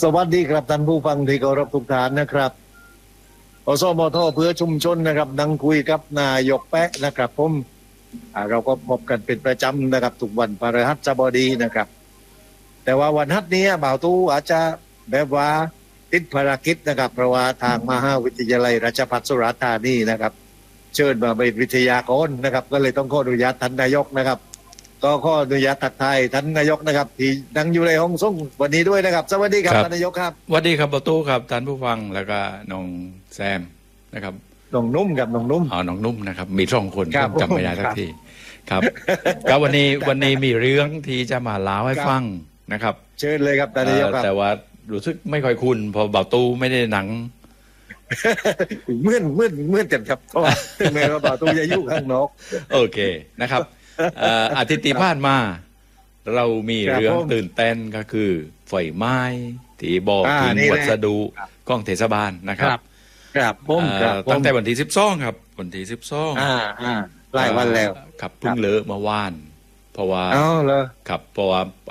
สวัสดีครับท่านผู้ฟังที่เคารพทุกท่านนะครับอสมทเพื่อชุมชนนะครับนั่งคุยกับนายกแปะนะครับผมเราก็พบกันเป็นประจำนะครับทุกวันพฤหัสบดีนะครับแต่ว่าวันฮัทนี้บ่าวตู้อาจจะแบบว่าติดภารกิจนะครับเพราะว่าทางมหาวิทยาลัยราชภัฏสุราษฎร์ธานีนะครับเชิญมาเป็นวิทยากรนะครับก็เลยต้องขออนุญาตท่านนายกนะครับก็ขออนุญาตทักทายท่านนายกนะครับที่นั่งอยู่ในห้องส่งวันนี้ด้วยนะครับสวัสดีครับท่านนายกครับสวัสดีครับประตูครับท่านผู้ฟังแล้วก็น้องแซมนะครับน้องนุ่มกับน้องนุ่มน้องนุ่มนะครับมี2 คน จำไม่ได้สักทีครับ ก็วันนี้มีเรื่องที่จะมาเล่าให้ฟังนะครับเชิญเลยครับท่านนายกครับแต่ว่ารู้สึกไม่ค่อยคุ้นเพอประตูไม่ได้หนังเมื่อนกันครับเพราะว่าถึงแม้ว่าบ่าวตู้จะอยู่ข้างนอกโอเคนะครับอาทิตย์ที่ผ่านมาเรามีเรื่องตื่นเต้นก็คือไฟไหม้ที่บ่อทิ้งวัสดุของเทศบาลนะครับครับตั้งแต่วันที่12ครับวันที่12 หลายวันแล้วครับเพิ่งเลิกเมื่อวานเพราะว่าครับเพราะว่า